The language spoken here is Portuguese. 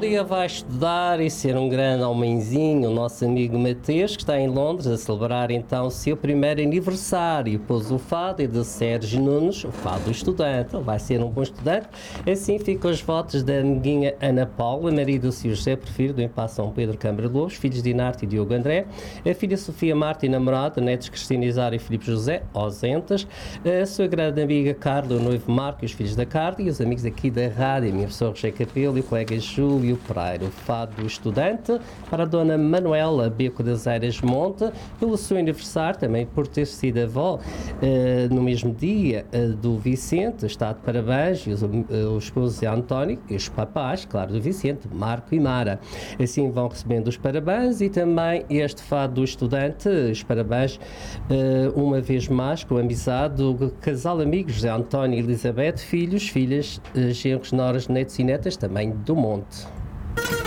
dia vai estudar e ser um grande homenzinho, o nosso amigo Mateus, que está em Londres a celebrar então o seu primeiro aniversário. Pôs o fado de Sérgio Nunes, o fado do estudante. Ele vai ser um bom estudante. Assim ficam os votos da amiguinha Ana Paula, marido do Sr. José Porfírio, do Impasse São Pedro Câmara de Lobos, filhos de Inarte e Diogo André, a filha Sofia Marta e namorada, netos Cristina Isara e Filipe José, ausentes, a sua grande amiga Carla, o noivo Marco e os filhos da Carla, e os amigos aqui da rádio, a minha professora Roger Capelo e o colega Júlio Pereira. O fado do estudante para a dona Manuela Beco das Eiras Monte, pelo seu aniversário, também por ter sido avó no mesmo dia do Vicente, está de parabéns, e os esposos de António e os papás, claro, do Vicente, Marco e Mara. Assim vão recebendo os parabéns e também este fado do estudante, os parabéns uma vez mais com a amizade do casal amigo José António e Elizabeth, filhos, filhas, genros, noras, netos e netas também do Monte.